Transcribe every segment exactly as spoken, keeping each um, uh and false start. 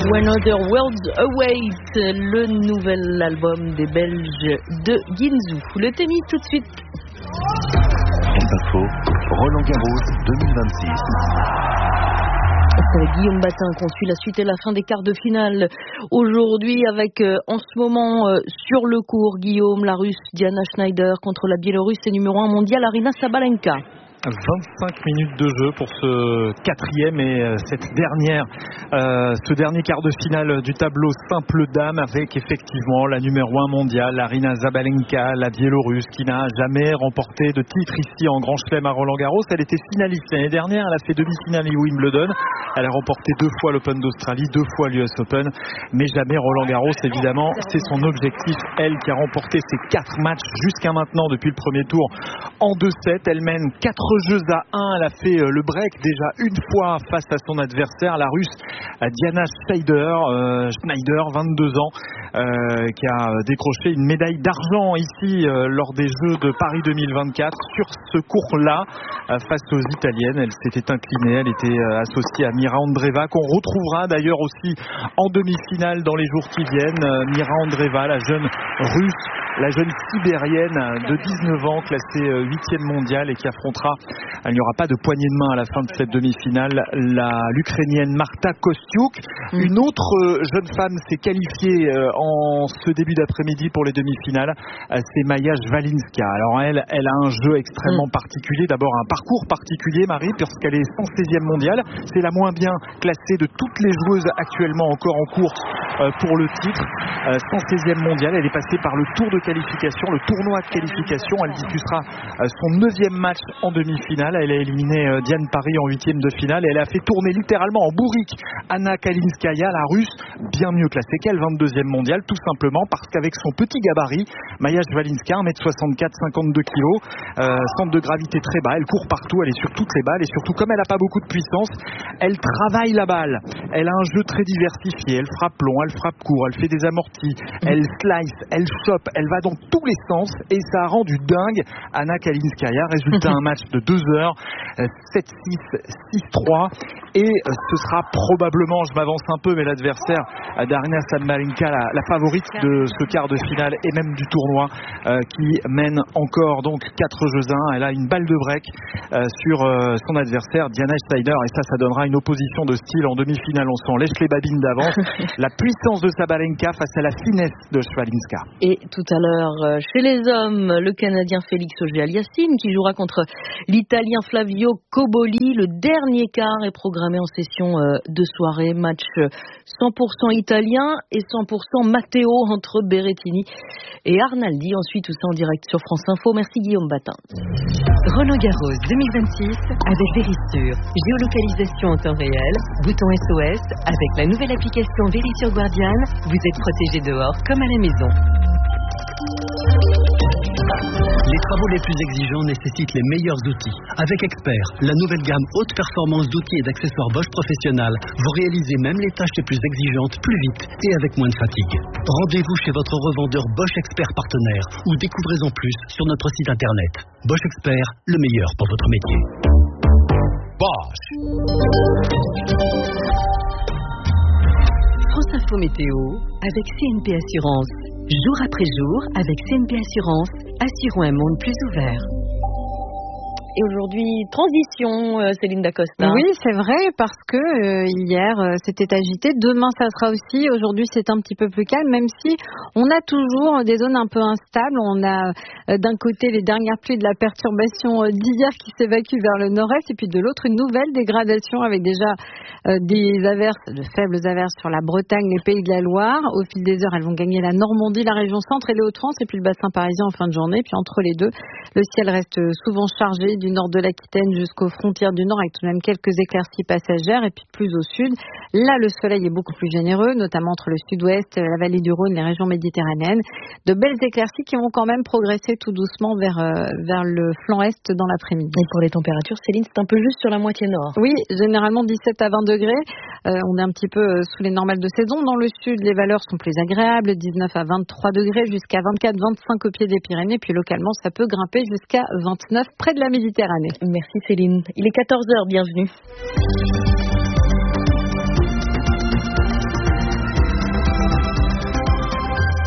When Other Worlds Await, le nouvel album des Belges de Ginzu. Le tennis tout de suite. Info, Roland Garros deux mille vingt-six. C'est avec Guillaume Batin qu'on suit la suite et la fin des quarts de finale. Aujourd'hui, avec euh, en ce moment euh, sur le court, Guillaume, la Russe Diana Schneider contre la Biélorusse et numéro un mondial Aryna Sabalenka. vingt-cinq minutes de jeu pour ce quatrième et euh, cette dernière, euh, ce dernier quart de finale du tableau simple dame avec effectivement la numéro un mondiale, Aryna Sabalenka, la Biélorusse qui n'a jamais remporté de titre ici en Grand Chelem à Roland Garros. Elle était finaliste l'année dernière, elle a fait demi-finale à Wimbledon, elle a remporté deux fois l'Open d'Australie, deux fois l'U S Open, mais jamais Roland Garros évidemment. C'est son objectif, elle qui a remporté ses quatre matchs jusqu'à maintenant depuis le premier tour en deux sept. Elle mène quatre jeux à un, elle a fait le break déjà une fois face à son adversaire, la Russe Diana Schneider, euh, Schneider, vingt-deux ans, euh, qui a décroché une médaille d'argent ici euh, lors des Jeux de Paris deux mille vingt-quatre. Sur ce cours-là, euh, face aux Italiennes, elle s'était inclinée, elle était euh, associée à Mira Andreeva, qu'on retrouvera d'ailleurs aussi en demi-finale dans les jours qui viennent. Euh, Mira Andreeva, la jeune Russe, la jeune Sibérienne de dix-neuf ans, classée huitième mondiale et qui affrontera, il n'y aura pas de poignée de main à la fin de cette demi-finale, la l'Ukrainienne Marta Kostyuk. Mmh. Une autre jeune femme s'est qualifiée en ce début d'après-midi pour les demi-finales, c'est Maya Jvalinska. Alors elle, elle a un jeu extrêmement mmh. particulier, d'abord un parcours particulier, Marie, puisqu'elle est cent seizième mondiale, c'est la moins bien classée de toutes les joueuses actuellement encore en course pour le titre. cent seizième mondiale, elle est passée par le tour de qualification, le tournoi de qualification. Elle disputera son neuvième match en demi-finale. Elle a éliminé Diane Parry en huitième de finale et elle a fait tourner littéralement en bourrique Anna Kalinskaya, la Russe, bien mieux classée qu'elle, vingt-deuxième mondiale, tout simplement parce qu'avec son petit gabarit, Maya Jvalinska, un mètre soixante-quatre, cinquante-deux kilos, euh, centre de gravité très bas, elle court partout, elle est sur toutes les balles et surtout comme elle n'a pas beaucoup de puissance, elle travaille la balle. Elle a un jeu très diversifié, elle frappe long, elle frappe court, elle fait des amortis, elle slice, elle chope, elle va dans tous les sens et ça a rendu dingue Anna Kalinskaya. Résultat, un match de deux heures, sept six, six trois et ce sera probablement, je m'avance un peu, mais l'adversaire d'Aryna Sabalenka, la, la favorite de ce quart de finale et même du tournoi, euh, qui mène encore donc quatre jeux à un. Elle a une balle de break euh, sur euh, son adversaire Diana Schneider et ça, ça donnera une opposition de style en demi-finale. On s'en lèche les babines d'avance. La puissance de Sabalenka face à la finesse de Jvalinska. Et tout à l'heure, chez les hommes, le Canadien Félix Auger-Aliassime qui jouera contre l'Italien Flavio Cobolli. Le dernier quart est programmé en session de soirée. Match cent pour cent italien et cent pour cent Matteo entre Berrettini et Arnaldi. Ensuite, tout ça en direct sur France Info. Merci Guillaume Batin. Roland Garros deux mille vingt-six avec Verisure. Géolocalisation en temps réel, bouton S O S. Avec la nouvelle application Verisure Guardian, vous êtes protégé dehors comme à la maison. Les travaux les plus exigeants nécessitent les meilleurs outils. Avec Expert, la nouvelle gamme haute performance d'outils et d'accessoires Bosch Professionnel, vous réalisez même les tâches les plus exigeantes plus vite et avec moins de fatigue. Rendez-vous chez votre revendeur Bosch Expert partenaire ou découvrez-en plus sur notre site internet. Bosch Expert, le meilleur pour votre métier. Bosch. France Info Météo avec C N P Assurance. Jour après jour, avec C N P Assurance, assurons un monde plus ouvert. Et aujourd'hui, transition, euh, Céline Dacosta. Oui, c'est vrai, parce que euh, hier, euh, c'était agité. Demain, ça sera aussi. Aujourd'hui, c'est un petit peu plus calme, même si on a toujours des zones un peu instables. On a euh, d'un côté les dernières pluies de la perturbation euh, d'hier qui s'évacuent vers le nord-est, et puis de l'autre, une nouvelle dégradation avec déjà euh, des averses, de faibles averses sur la Bretagne, les Pays de la Loire. Au fil des heures, elles vont gagner la Normandie, la région centre et les Hauts-de-France, et puis le bassin parisien en fin de journée. Puis entre les deux, le ciel reste souvent chargé du nord de l'Aquitaine jusqu'aux frontières du nord avec tout de même quelques éclaircies passagères et puis plus au sud. Là, le soleil est beaucoup plus généreux, notamment entre le sud-ouest, la vallée du Rhône, les régions méditerranéennes. De belles éclaircies qui vont quand même progresser tout doucement vers, euh, vers le flanc est dans l'après-midi. Et pour les températures, Céline, c'est un peu juste sur la moitié nord. Oui, généralement dix-sept à vingt degrés. Euh, on est un petit peu sous les normales de saison. Dans le sud, les valeurs sont plus agréables, dix-neuf à vingt-trois degrés jusqu'à vingt-quatre à vingt-cinq au pied des Pyrénées. Puis localement, ça peut grimper jusqu'à vingt-neuf près de la Méditerranée. Merci Céline. Il est quatorze heures, bienvenue.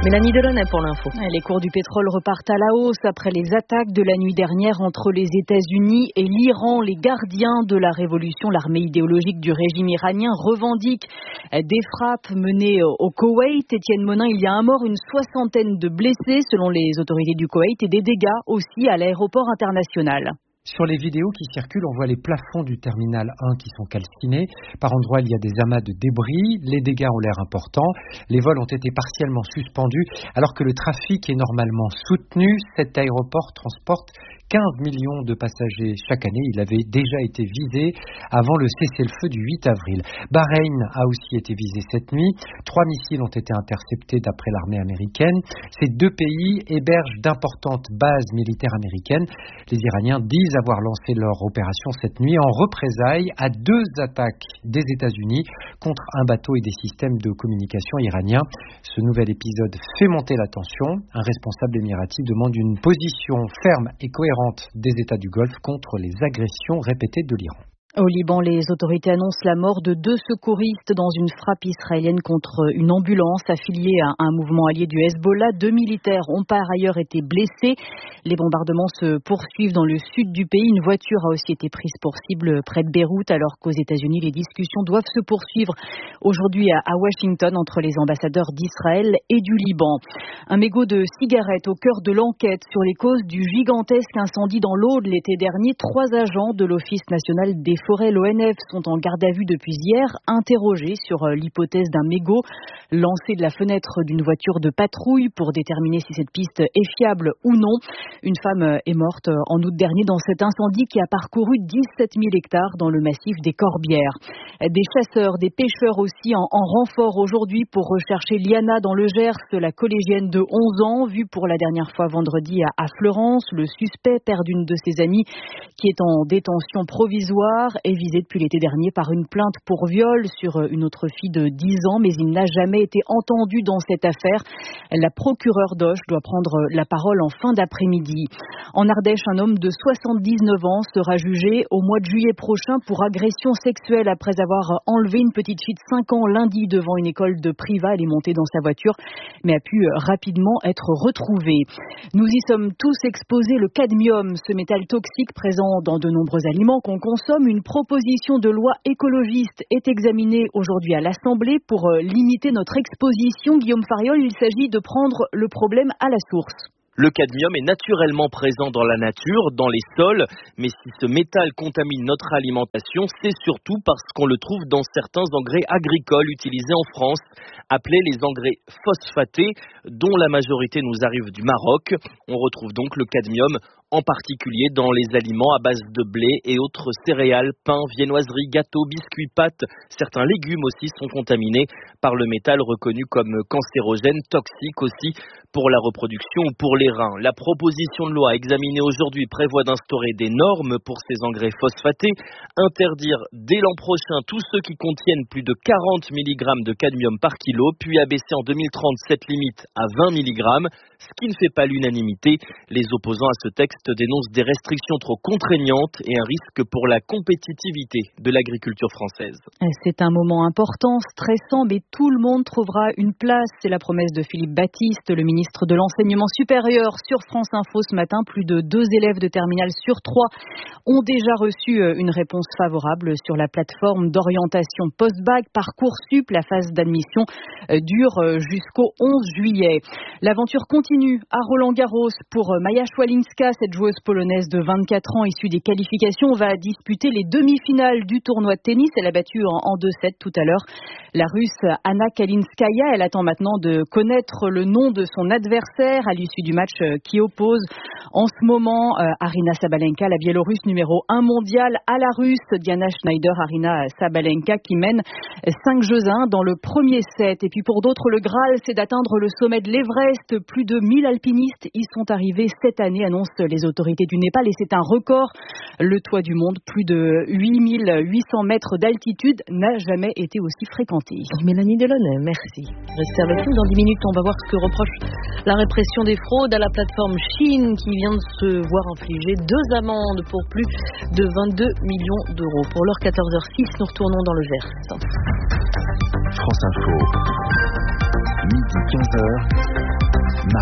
Mélanie Delaunay pour l'info. Les cours du pétrole repartent à la hausse après les attaques de la nuit dernière entre les États-Unis et l'Iran. Les gardiens de la révolution, l'armée idéologique du régime iranien, revendiquent des frappes menées au Koweït. Étienne Monin, il y a un mort, une soixantaine de blessés selon les autorités du Koweït et des dégâts aussi à l'aéroport international. Sur les vidéos qui circulent, on voit les plafonds du terminal un qui sont calcinés. Par endroits, il y a des amas de débris. Les dégâts ont l'air importants. Les vols ont été partiellement suspendus alors que le trafic est normalement soutenu. Cet aéroport transporte quinze millions de passagers chaque année. Il avait déjà été visé avant le cessez-le-feu du huit avril. Bahreïn a aussi été visé cette nuit. Trois missiles ont été interceptés d'après l'armée américaine. Ces deux pays hébergent d'importantes bases militaires américaines. Les Iraniens disent avoir lancé leur opération cette nuit en représailles à deux attaques des États-Unis contre un bateau et des systèmes de communication iraniens. Ce nouvel épisode fait monter la tension. Un responsable émirati demande une position ferme et cohérente des États du Golfe contre les agressions répétées de l'Iran. Au Liban, les autorités annoncent la mort de deux secouristes dans une frappe israélienne contre une ambulance affiliée à un mouvement allié du Hezbollah. Deux militaires ont par ailleurs été blessés. Les bombardements se poursuivent dans le sud du pays. Une voiture a aussi été prise pour cible près de Beyrouth, alors qu'aux États-Unis, les discussions doivent se poursuivre aujourd'hui à Washington entre les ambassadeurs d'Israël et du Liban. Un mégot de cigarettes au cœur de l'enquête sur les causes du gigantesque incendie dans l'Aude l'été dernier. Trois agents de l'Office national des forêts, l'O N F, sont en garde à vue depuis hier, interrogés sur l'hypothèse d'un mégot lancé de la fenêtre d'une voiture de patrouille pour déterminer si cette piste est fiable ou non. Une femme est morte en août dernier dans cet incendie qui a parcouru dix-sept mille hectares dans le massif des Corbières. Des chasseurs, des pêcheurs aussi en, en renfort aujourd'hui pour rechercher Liana dans le Gers, la collégienne de onze ans, vue pour la dernière fois vendredi à, à Fleurance. Le suspect, père d'une de ses amies, qui est en détention provisoire, est visé depuis l'été dernier par une plainte pour viol sur une autre fille de dix ans, mais il n'a jamais été entendu dans cette affaire. La procureure d'Auch doit prendre la parole en fin d'après-midi. En Ardèche, un homme de soixante-dix-neuf ans sera jugé au mois de juillet prochain pour agression sexuelle après avoir enlevé une petite fille de cinq ans lundi devant une école de Privas. Elle est montée dans sa voiture, mais a pu rapidement être retrouvée. Nous y sommes tous exposés. Le cadmium, ce métal toxique présent dans de nombreux aliments qu'on consomme. Une proposition de loi écologiste est examinée aujourd'hui à l'Assemblée pour limiter notre exposition. Guillaume Fariol, il s'agit de prendre le problème à la source. Le cadmium est naturellement présent dans la nature, dans les sols, mais si ce métal contamine notre alimentation, c'est surtout parce qu'on le trouve dans certains engrais agricoles utilisés en France, appelés les engrais phosphatés, dont la majorité nous arrive du Maroc. On retrouve donc le cadmium en particulier dans les aliments à base de blé et autres céréales, pain, viennoiseries, gâteaux, biscuits, pâtes. Certains légumes aussi sont contaminés par le métal reconnu comme cancérogène, toxique aussi pour la reproduction ou pour les reins. La proposition de loi examinée aujourd'hui prévoit d'instaurer des normes pour ces engrais phosphatés, interdire dès l'an prochain tous ceux qui contiennent plus de quarante milligrammes de cadmium par kilo, puis abaisser en deux mille trente cette limite à vingt milligrammes, ce qui ne fait pas l'unanimité. Les opposants à ce texte dénoncent des restrictions trop contraignantes et un risque pour la compétitivité de l'agriculture française. C'est un moment important, stressant, mais tout le monde trouvera une place. C'est la promesse de Philippe Baptiste, le ministre de l'Enseignement supérieur, sur France Info ce matin. Plus de deux élèves de terminale sur trois ont déjà reçu une réponse favorable sur la plateforme d'orientation post-bac Parcoursup. La phase d'admission dure jusqu'au onze juillet. L'aventure continue à Roland-Garros pour Maja Swialinska. Cette joueuse polonaise de vingt-quatre ans issue des qualifications va disputer les demi-finales du tournoi de tennis. Elle a battu en deux sept tout à l'heure la Russe Anna Kalinskaya. Elle attend maintenant de connaître le nom de son adversaire à l'issue du match qui oppose en ce moment Arina Sabalenka, la Biélorusse numéro un mondiale, à la Russe Diana Schneider. Arina Sabalenka qui mène cinq jeux à un dans le premier set. Et puis pour d'autres, le Graal, c'est d'atteindre le sommet de l'Everest. Plus de mille alpinistes y sont arrivés cette année, annoncent les autorités du Népal, et c'est un record. Le toit du monde, plus de huit mille huit cents mètres d'altitude, n'a jamais été aussi fréquenté. Mélanie Delaunay, merci. Restez avec nous. Dans dix minutes, on va voir ce que reproche la répression des fraudes à la plateforme Chine, qui vient de se voir infliger deux amendes pour plus de vingt-deux millions d'euros. Pour l'heure quatorze heures six, nous retournons dans le Gers. France Info, midi quinze heures.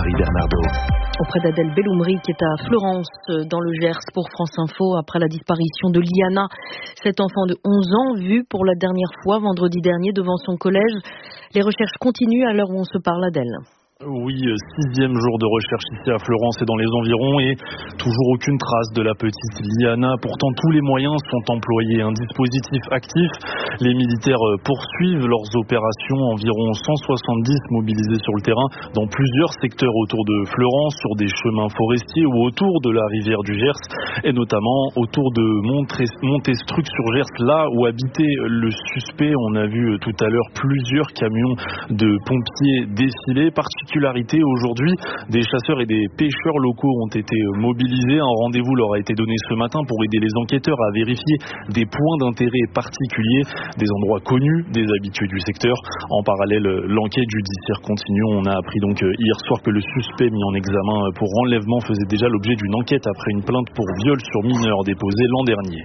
Marie Bernardo. Auprès d'Adèle Belloumri qui est à Florence dans le Gers pour France Info après la disparition de Liana, cet enfant de onze ans vu pour la dernière fois vendredi dernier devant son collège. Les recherches continuent à l'heure où on se parle, Adèle. Oui, sixième jour de recherche ici à Florence et dans les environs et toujours aucune trace de la petite Liana. Pourtant, tous les moyens sont employés. Un dispositif actif. Les militaires poursuivent leurs opérations. Environ cent soixante-dix mobilisés sur le terrain dans plusieurs secteurs autour de Florence, sur des chemins forestiers ou autour de la rivière du Gers et notamment autour de Montestruc-sur-Gers, là où habitait le suspect. On a vu tout à l'heure plusieurs camions de pompiers défiler. Particulièrement aujourd'hui, des chasseurs et des pêcheurs locaux ont été mobilisés. Un rendez-vous leur a été donné ce matin pour aider les enquêteurs à vérifier des points d'intérêt particuliers, des endroits connus des habitués du secteur. En parallèle, l'enquête judiciaire continue. On a appris donc hier soir que le suspect mis en examen pour enlèvement faisait déjà l'objet d'une enquête après une plainte pour viol sur mineur déposée l'an dernier.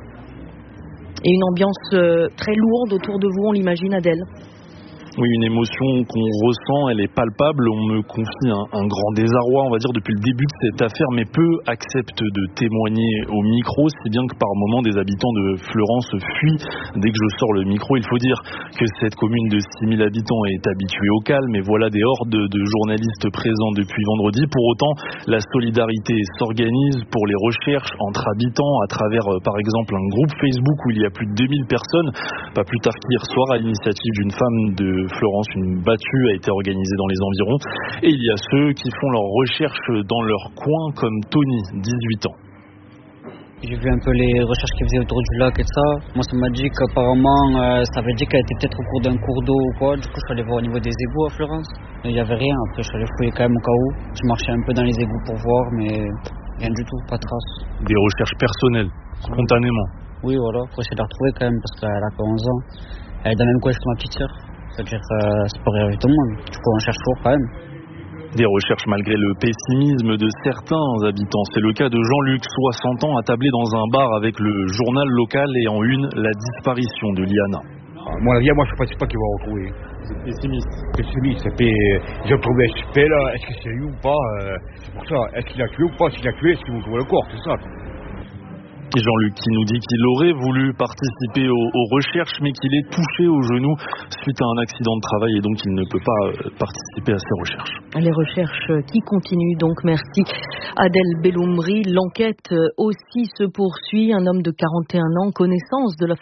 Et une ambiance très lourde autour de vous, on l'imagine, Adèle? Oui, une émotion qu'on ressent, elle est palpable. On me confie un, un grand désarroi, on va dire, depuis le début de cette affaire, mais peu acceptent de témoigner au micro, si bien que par moment des habitants de Florence fuient dès que je sors le micro. Il faut dire que cette commune de six mille habitants est habituée au calme, et voilà des hordes de journalistes présents depuis vendredi. Pour autant, la solidarité s'organise pour les recherches entre habitants à travers, par exemple, un groupe Facebook où il y a plus de deux mille personnes. Pas plus tard qu'hier soir, à l'initiative d'une femme de Florence, une battue a été organisée dans les environs et il y a ceux qui font leurs recherches dans leur coin comme Tony, dix-huit ans. J'ai vu un peu les recherches qu'ils faisaient autour du lac et ça. Moi, ça m'a dit qu'apparemment, euh, ça avait dit qu'elle était peut-être au cours d'un cours d'eau ou quoi. Du coup, je suis allé voir au niveau des égouts à Florence. Il n'y avait rien. Après, je suis allé fouiller quand même au cas où. Je marchais un peu dans les égouts pour voir, mais rien du tout, pas de traces. Des recherches personnelles, spontanément. Oui, voilà. Faut essayer de la retrouver quand même parce qu'elle a que onze ans. Elle est dans le même coin que ma petite sœur. C'est-à-dire que euh, c'est pas arrivé tout le monde. Du coup, on cherche toujours quand même. Des recherches malgré le pessimisme de certains habitants. C'est le cas de Jean-Luc, soixante ans, attablé dans un bar avec le journal local et en une, la disparition de Liana. À mon avis, moi je ne pense pas qu'ils vont retrouver. C'est pessimiste. Pessimiste. Et puis, ils ont trouvé un suspect là. Est-ce que c'est lui ou pas euh, C'est pour ça. Est-ce qu'il a tué ou pas? S'il a tué, est-ce qu'ils vont trouver le corps? C'est ça. Et Jean-Luc qui nous dit qu'il aurait voulu participer aux, aux recherches mais qu'il est touché au genou suite à un accident de travail et donc il ne peut pas participer à ces recherches. Les recherches qui continuent donc, merci Adèle Belloumri. L'enquête aussi se poursuit. Un homme de quarante et un ans, connaissance de la